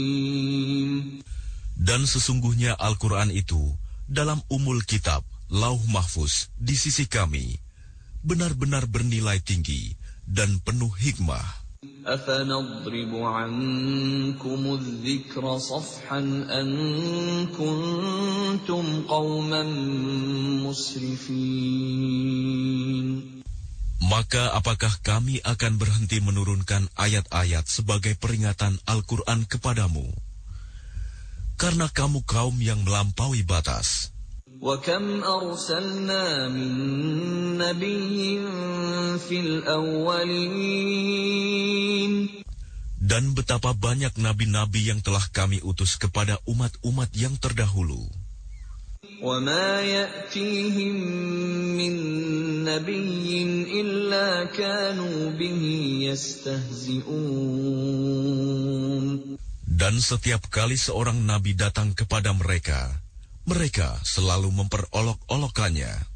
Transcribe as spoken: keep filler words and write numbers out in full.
Dan sesungguhnya Al-Quran itu dalam umul kitab, Lauh Mahfuz di sisi kami, benar-benar bernilai tinggi dan penuh hikmah. أَفَنَضْرِبُ عَنْكُمُ الذِّكْرَ صَفْحًا أَنْ كُنْتُمْ قَوْمًا مُسْرِفِينَ. Maka apakah kami akan berhenti menurunkan ayat-ayat sebagai peringatan Al-Quran kepadamu? Karena kamu kaum yang melampaui batas. وَكَمْ أَرْسَلْنَا مِن نَّبِيٍّ فِي الْأَوَّلِينَ. Dan betapa banyak nabi-nabi yang telah kami utus kepada umat-umat yang terdahulu. وَمَا يَأْتِيهِم مِّن نَّبِيٍّ إِلَّا كَانُوا بِهِ يَسْتَهْزِئُونَ. Dan setiap kali seorang nabi datang kepada mereka, mereka selalu memperolok-olokannya.